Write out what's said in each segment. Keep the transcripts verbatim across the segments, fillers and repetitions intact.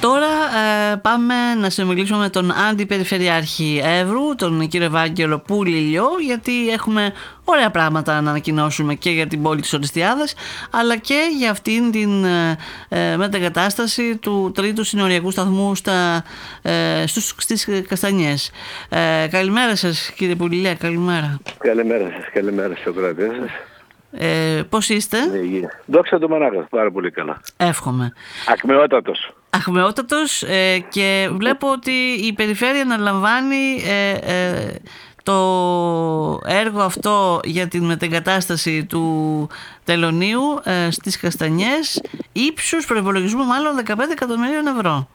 Τώρα ε, πάμε να συνομιλήσουμε με τον Αντιπεριφερειάρχη Εύρου, τον κύριο Ευάγγελο Πουληλιό, γιατί έχουμε ωραία πράγματα να ανακοινώσουμε και για την πόλη της Ορεστιάδας, αλλά και για αυτήν την ε, μετεγκατάσταση του τρίτου συνοριακού σταθμού στα, ε, στους, στις Καστανιές. Ε, καλημέρα σας κύριε Πουληλιά, καλημέρα. Καλημέρα σας, καλημέρα στους ακροατές σας. Ε, πώς είστε? Ε, δόξα τω Μονάχα, πάρα πολύ καλά. Εύχομαι. Ακμεότατος. Αχμεότατος ε, και βλέπω ότι η περιφέρεια αναλαμβάνει ε, ε, το έργο αυτό για την μετεγκατάσταση του τελωνείου ε, στις Καστανιές ύψους προϋπολογισμού μάλλον δεκαπέντε εκατομμυρίων ευρώ.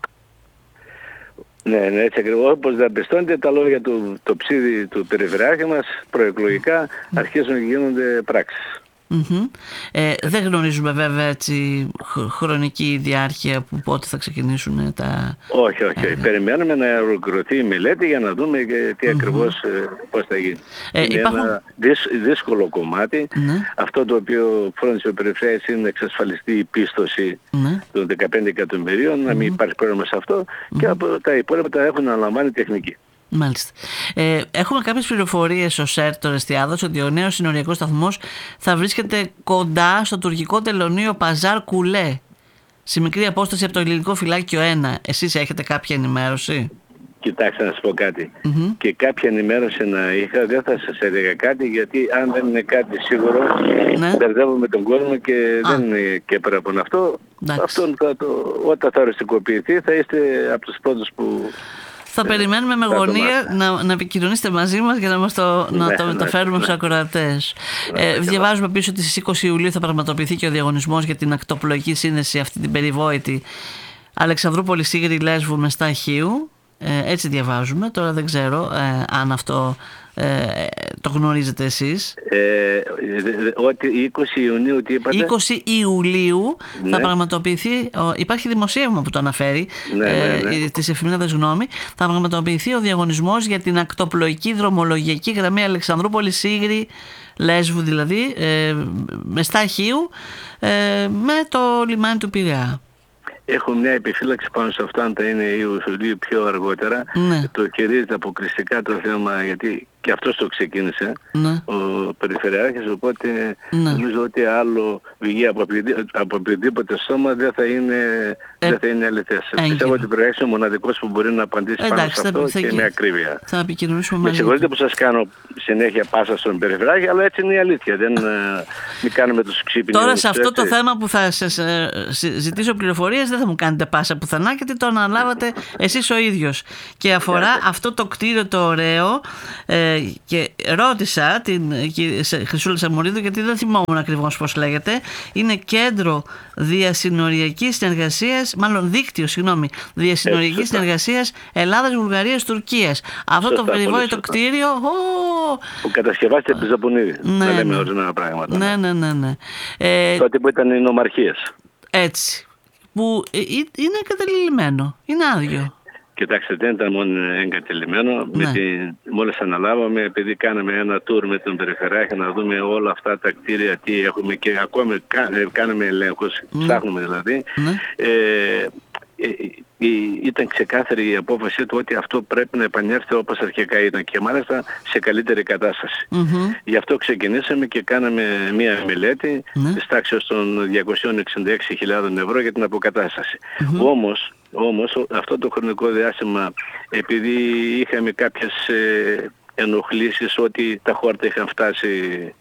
Ναι, ναι, έτσι ακριβώς. Όπως διαπιστώνετε, τα λόγια του το ψίδι του περιφερειάρχη μας προεκλογικά αρχίζουν και γίνονται πράξεις. Mm-hmm. Ε, δεν γνωρίζουμε βέβαια έτσι χρονική διάρκεια που πότε θα ξεκινήσουν τα... Όχι, όχι. Ε, Περιμένουμε να ολοκληρωθεί η μελέτη για να δούμε και τι mm-hmm. ακριβώς ε, πώς θα γίνει. Ε, είναι υπάρχουν... ένα δύσκολο κομμάτι. Mm-hmm. Αυτό το οποίο φρόντισε ο Περιφέρειας είναι να εξασφαλιστεί η πίστοση mm-hmm. των δεκαπέντε εκατομμυρίων, mm-hmm. να μην υπάρχει πρόβλημα σε αυτό mm-hmm. και από τα υπόλοιπα τα έχουν αναλαμβάνει τεχνική. Μάλιστα. Ε, έχουμε κάποιες πληροφορίες ως ΕΡΤ Ορεστιάδας ότι ο νέος συνοριακός σταθμός θα βρίσκεται κοντά στο τουρκικό τελωνείο Παζάρ Κουλέ, σε μικρή απόσταση από το ελληνικό φυλάκιο ένα. Εσείς έχετε κάποια ενημέρωση? Κοιτάξτε να σας πω κάτι. Mm-hmm. Και κάποια ενημέρωση να είχα, δεν θα σας έλεγα κάτι, γιατί αν δεν είναι κάτι σίγουρο, ναι. μπερδεύουμε τον κόσμο και Α. δεν είναι και πέρα από αυτό. αυτό θα το, όταν θα οριστικοποιηθεί θα είστε από τους πρώτους που... Θα περιμένουμε με γωνία να, να επικοινωνήσετε μαζί μας για να, μας το, ναι, να το ναι, μεταφέρουμε ναι. στους ακροατές. Ναι, ε, διαβάζουμε πίσω ότι στις είκοσι Ιουλίου θα πραγματοποιηθεί και ο διαγωνισμός για την ακτοπλοϊκή σύνδεση, αυτή την περιβόητη Αλεξανδρούπολη Σίγρη Λέσβου Μεστά Χίου. Ε, έτσι διαβάζουμε. Τώρα δεν ξέρω ε, αν αυτό ε, το γνωρίζετε εσείς. Ε, ότι είκοσι Ιουνίου τι είπατε? είκοσι Ιουλίου ναι. θα πραγματοποιηθεί, υπάρχει δημοσίευμα που το αναφέρει, ναι, ναι, ναι. ε, της εφημερίδας Γνώμη, θα πραγματοποιηθεί ο διαγωνισμός για την ακτοπλοϊκή δρομολογιακή γραμμή Αλεξανδρούπολη Σίγρη Λέσβου, δηλαδή ε, Μεστά Χίου, ε, με το λιμάνι του Πειραιά. Έχω μια επιφύλαξη πάνω σε αυτά, αν θα είναι Ιουλίου πιο αργότερα. Ναι. Το χειρίζεται αποκλειστικά το θέμα, γιατί και αυτός το ξεκίνησε, ναι. ο Περιφερειάρχης, οπότε ναι. νομίζω ότι άλλο βγει από, από οποιοδήποτε σώμα δεν θα είναι, ε, δεν θα είναι αληθές. Πιστεύω ότι προέρχεται ο μοναδικός που μπορεί να απαντήσει Εντάξει, πάνω σε αυτό θα, και θα, με ακρίβεια. Θα επικοινωνήσουμε μαζί. Με συγχωρείτε που σας κάνω συνέχεια πάσα στον Περιφερειάρχη, αλλά έτσι είναι η αλήθεια. Δεν μην κάνουμε τους ξύπνιους. Τώρα σε αυτό έτσι. Το θέμα που θα σας ζητήσω πληροφορίες δεν θα μου κάνετε πάσα πουθενά, γιατί το αναλάβατε εσείς ο ίδιος. Και αφορά yeah. αυτό το κτίριο το ωραίο. Ε, και ρώτησα την Χρυσούλα Σαμουρίδου, γιατί δεν θυμόμουν ακριβώς πώς λέγεται. Είναι κέντρο διασυνοριακής συνεργασίας, μάλλον δίκτυο, συγγνώμη, διασυνοριακής συνεργασίας Ελλάδας, Βουλγαρίας, Τουρκίας. Αυτό σωστά, το περιβόητο κτίριο. Oh, που κατασκευάστηκε από τη Ζαπωνίδη. Ναι, να λέμε ορισμένα πράγματα. Ναι, ναι, ναι. ναι. Ε, τότε που ήταν οι νομαρχίες. Έτσι. Που είναι εγκαταλειμμένο. Είναι άδειο. Κοιτάξτε, δεν ήταν μόνο εγκατελειμμένο. Ναι. Με την, μόλις αναλάβαμε, επειδή κάναμε ένα tour με τον Περιφερειάρχη να δούμε όλα αυτά τα κτίρια, τι έχουμε και ακόμη κάναμε ελέγχους, ναι. ψάχνουμε δηλαδή. Ναι. Ε, ε, ε, ήταν ξεκάθαρη η απόφαση του ότι αυτό πρέπει να επανέλθει όπως αρχικά ήταν και μάλιστα σε καλύτερη κατάσταση. Mm-hmm. Γι' αυτό ξεκινήσαμε και κάναμε μία μελέτη mm-hmm. της τάξης των διακόσιες εξήντα έξι χιλιάδες ευρώ για την αποκατάσταση. Mm-hmm. Όμως, όμως αυτό το χρονικό διάστημα, επειδή είχαμε κάποιες ε, ενοχλήσεις ότι τα χόρτα είχαν φτάσει,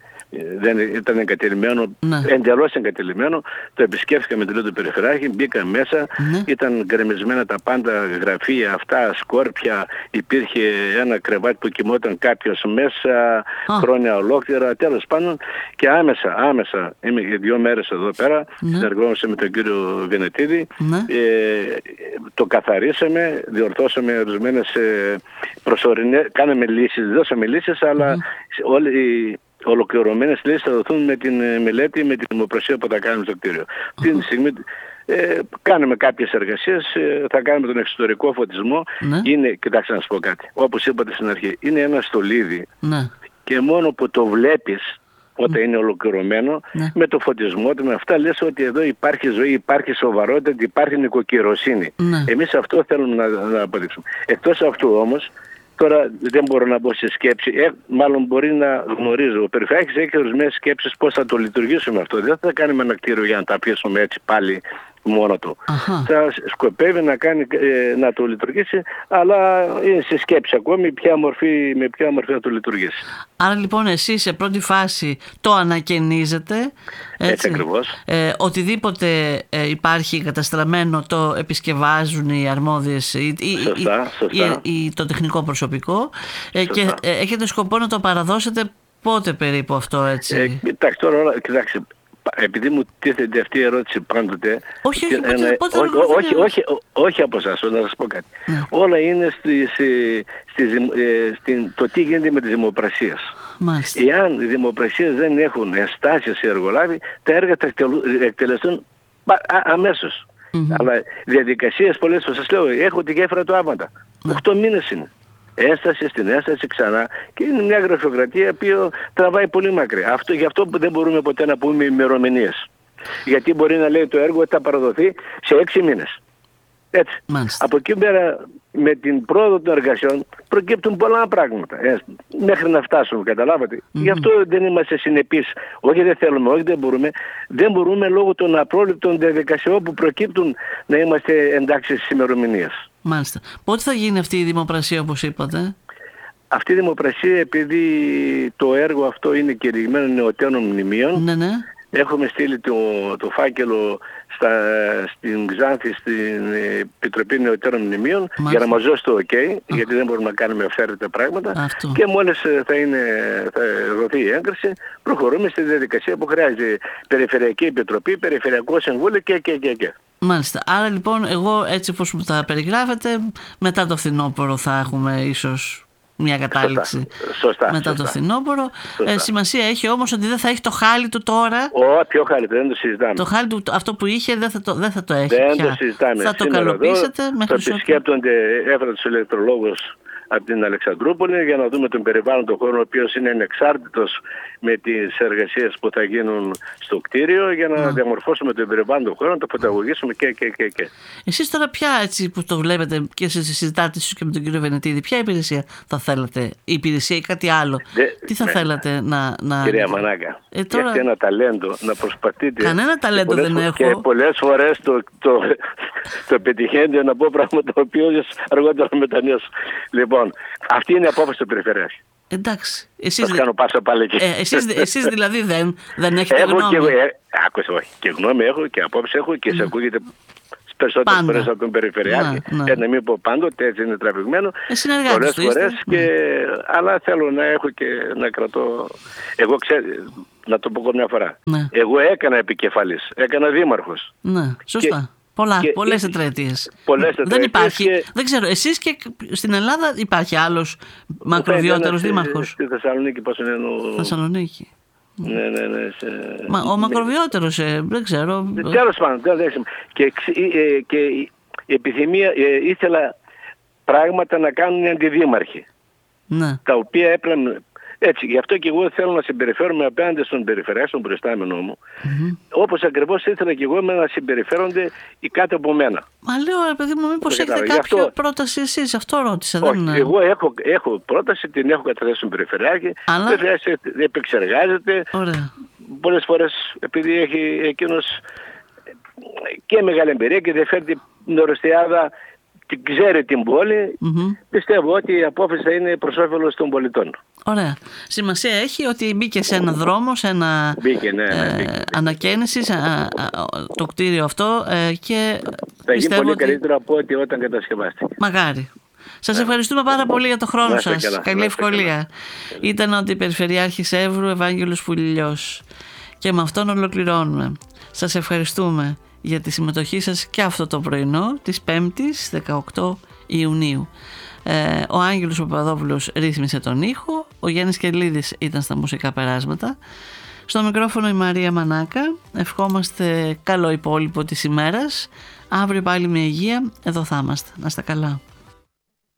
δεν ήταν εγκατελειμμένο, ναι. εντελώς εγκατελειμμένο, το επισκέφθηκα με τον Περιφερειάρχη, μπήκα μέσα, ναι. ήταν γκρεμισμένα τα πάντα, γραφεία, αυτά, σκόρπια, υπήρχε ένα κρεβάτι που κοιμόταν κάποιος μέσα, oh. χρόνια ολόκληρα, τέλος πάντων, και άμεσα, άμεσα, είμαι δύο μέρες εδώ πέρα, ναι. συνεργόμαστε με τον κύριο Βενετίδη, ναι. ε, το καθαρίσαμε, διορθώσαμε ορισμένες ε, προσωρινές, κάναμε λύσεις, δώσαμε λύσεις, αλλά mm. όλοι οι ολοκληρωμένες λύσεις θα δοθούν με την μελέτη, με την δημοπροσία που θα κάνουμε στο κτίριο. Αυτή τη στιγμή ε, κάνουμε κάποιες εργασίες, ε, θα κάνουμε τον εξωτερικό φωτισμό. Ναι. Είναι, κοιτάξτε να σας πω κάτι, όπως είπατε στην αρχή, είναι ένα στολίδι ναι. και μόνο που το βλέπεις όταν mm. είναι ολοκληρωμένο, ναι. με το φωτισμό του, με αυτά λες ότι εδώ υπάρχει ζωή, υπάρχει σοβαρότητα, υπάρχει νοικοκυροσύνη. Ναι. Εμείς αυτό θέλουμε να, να αποδείξουμε. Εκτός αυτού όμως, τώρα δεν μπορώ να μπω σε σκέψη, ε, μάλλον μπορεί να γνωρίζω. Ο Περιφερειάρχης έχει ορισμένες σκέψεις πώς θα το λειτουργήσουμε αυτό. Δεν θα κάνουμε ένα κτίριο για να τα αφήσουμε έτσι πάλι μόνο του. Αχα. Θα σκοπεύει να, κάνει, ε, να το λειτουργήσει, αλλά είναι σε σκέψη ακόμη ποια μορφή, με ποια μορφή θα το λειτουργήσει. Άρα λοιπόν εσείς σε πρώτη φάση το ανακαινίζετε. Έτσι, έτσι ακριβώς. Ε, οτιδήποτε ε, υπάρχει καταστραμμένο το επισκευάζουν οι αρμόδιες, ή, σωστά, ή, σωστά. Ή, ή το τεχνικό προσωπικό ε, και ε, έχετε σκοπό να το παραδώσετε πότε περίπου αυτό, έτσι? Ε, κοιτάξτε τώρα, κοιτάξτε. Επειδή μου τίθεται αυτή η ερώτηση πάντοτε, όχι, όχι, ένα, πότε, πότε όχι, όχι, όχι, όχι από εσάς, να σας πω κάτι. Ναι. Όλα είναι στη, στη, στη, στη, το τι γίνεται με τις δημοπρασίες. Μάλιστα. Εάν οι δημοπρασίες δεν έχουν ενστάσεις σε εργολάβοι, τα έργα θα εκτελεστούν αμέσως. Mm-hmm. Αλλά διαδικασίες πολλές φορές, σας λέω, έχω τη γέφυρα του Άβαντα. Ναι. Οχτώ μήνες είναι. Έσταση στην έσταση ξανά, και είναι μια γραφειοκρατία που τραβάει πολύ μακριά. Αυτό, γι' αυτό δεν μπορούμε ποτέ να πούμε ημερομηνίες. Γιατί μπορεί να λέει το έργο ότι θα παραδοθεί σε έξι μήνες. Έτσι. Μάλιστα. Από εκεί πέρα, με την πρόοδο των εργασιών προκύπτουν πολλά πράγματα. Ε, μέχρι να φτάσουμε, καταλάβατε. Mm-hmm. Γι' αυτό δεν είμαστε συνεπείς. Όχι δεν θέλουμε, όχι δεν μπορούμε. Δεν μπορούμε λόγω των απρόληπτων διαδικασιών που προκύπτουν να είμαστε εντάξει στις ημερομηνίες. Μάλιστα. Πότε θα γίνει αυτή η δημοπρασία, όπως είπατε? Αυτή η δημοπρασία, επειδή το έργο αυτό είναι κηρυγμένο νεωτέρων μνημείων, ναι, ναι. Έχουμε στείλει το, το φάκελο στα, στην Ξάνθη, στην Επιτροπή Νεωτέρων Μνημείων, μάλιστα, για να μας δώσει το OK, oh. γιατί δεν μπορούμε να κάνουμε αυθαίρετα πράγματα. Αυτό. Και μόλις θα, είναι, θα δοθεί η έγκριση, προχωρούμε στη διαδικασία που χρειάζεται Περιφερειακή Επιτροπή, Περιφερειακό Συμβούλιο και, και, και, και. Μάλιστα. Άρα λοιπόν, εγώ έτσι όπως μου τα περιγράφετε, μετά το φθινόπωρο θα έχουμε ίσως μια κατάληξη. Σωστά, σωστά, μετά σωστά. το φθινόπωρο. Ε, σημασία έχει όμως ότι δεν θα έχει το χάλι του τώρα. Ω, ποιο χάλι του, δεν το συζητάμε. Το χάλι του, αυτό που είχε, δεν θα το, δεν θα το έχει δεν πια. Το συζητάμε. Θα το καλοποιήσετε εδώ, μέχρι θα επισκέπτονται, έφερα τους ηλεκτρολόγους από την Αλεξανδρούπολη για να δούμε τον περιβάλλοντο χώρο, ο οποίος είναι ανεξάρτητος με τις εργασίες που θα γίνουν στο κτίριο, για να, να. διαμορφώσουμε τον περιβάλλοντο χώρο, να το φωταγωγήσουμε και, και, και, και. Εσείς τώρα ποια, έτσι που το βλέπετε και συζητάτε ίσως και με τον κύριο Βενετίδη, ποια υπηρεσία θα θέλατε, η υπηρεσία ή κάτι άλλο? Δε, Τι θα ναι. θέλατε να... να... Κυρία Μανάκα, ε, τώρα... έχετε ένα ταλέντο να προσπαθείτε. Κανένα ταλέντο δεν φορές, έχω. Και πολλές φορές το, το, το πετυχαίνετε να πω πράγματα τα οποία αργότερα μετανιώσω. Λοιπόν, αυτή είναι η απόφαση του Περιφερειάρχη. Εντάξει. Εσείς, θα κάνω πάσα πάλι εκεί. Ε, εσείς, εσείς δηλαδή δεν, δεν έχετε έχω γνώμη. Και, ε, άκουσα, όχι. Και γνώμη έχω και απόψη έχω και mm. σε ακούγεται περισσότερες φορές από τον Περιφερειάρχη. Να, να. Ε, να μην πω πάντοτε, έτσι είναι τραβηγμένο. Ε, πολλές φορές. Και, mm. αλλά θέλω να έχω και να κρατώ. Εγώ ξέρω, να το πω μια φορά. Ναι. Εγώ έκανα επικεφαλής, έκανα δήμαρχος. Ναι, σωστά. Και, Πολλά, και, πολλές τετραετίες. Δεν υπάρχει. Και... Δεν ξέρω, εσείς και στην Ελλάδα υπάρχει άλλος μακροβιότερος δήμαρχος? Στη Θεσσαλονίκη, πώς είναι ο... Θεσσαλονίκη. Ναι, ναι, ναι. Σε... Μα, ο μακροβιότερος, ε, δεν ξέρω. Τέλος πάντων, και, ε, και η επιθυμία, ε, ήθελα πράγματα να κάνουν οι αντιδήμαρχοι. Ναι. Τα οποία έπρεπε... Έτσι, γι' αυτό και εγώ θέλω να συμπεριφέρομαι απέναντι στον περιφερειάρχη, στον προϊστάμενό μου, mm-hmm. όπως ακριβώς ήθελα και εγώ να συμπεριφέρονται οι κάτω από μένα. Μα λέω, ρε παιδί μου, μήπως έχετε κάποια αυτό... πρόταση εσείς, αυτό ρώτησα. Όχι, δεν... εγώ έχω, έχω πρόταση, την έχω καταθέσει στον περιφερειάρχη, αλλά... δεν χρειάζεται, επεξεργάζεται. Ωραία. Πολλές φορές, επειδή έχει εκείνος και μεγάλη εμπειρία και δεν φέρνει την οριστιάδα, την ξέρει την πόλη, mm-hmm. πιστεύω ότι η απόφαση θα είναι προς όφελος των πολιτών. Ωραία. Σημασία έχει ότι μπήκε σε ένα δρόμο, σε ένα μπήκε, ναι, ναι, μπήκε. Ε, ανακαίνιση σε, α, α, το κτίριο αυτό ε, και θα γίνει πολύ ότι... καλύτερο από ό,τι όταν κατασκευάστηκε. Μαγάρι. Σας ναι. ευχαριστούμε πάρα πολύ για το χρόνο να σας. Καλά. Καλή ευκολία. Ήταν ο Αντιπεριφερειάρχης Εύρου, Ευάγγελος Πουληλιός. Και με αυτόν ολοκληρώνουμε. Σας ευχαριστούμε για τη συμμετοχή σας και αυτό το πρωινό της πέμπτης δεκαοκτώ Ιουνίου. Ε, ο Άγγελος Παπαδόπουλος ρύθμισε τον ήχο, ο Γιάννης Κελίδης ήταν στα μουσικά περάσματα. Στο μικρόφωνο η Μαρία Μανάκα. Ευχόμαστε καλό υπόλοιπο της ημέρας. Αύριο πάλι με υγεία εδώ θα είμαστε. Να είστε καλά.